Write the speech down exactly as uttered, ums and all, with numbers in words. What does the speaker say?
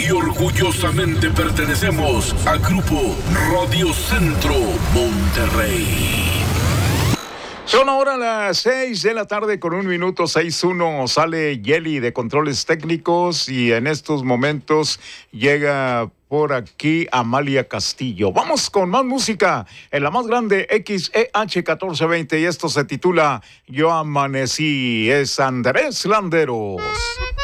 y orgullosamente pertenecemos a Grupo Radio Centro Monterrey. Son ahora las seis de la tarde con un minuto, seis uno. Sale Yeli de Controles Técnicos y en estos momentos llega por aquí Amalia Castillo. Vamos con más música en la más grande X E H catorce veinte y esto se titula Yo Amanecí. Es Andrés Landeros.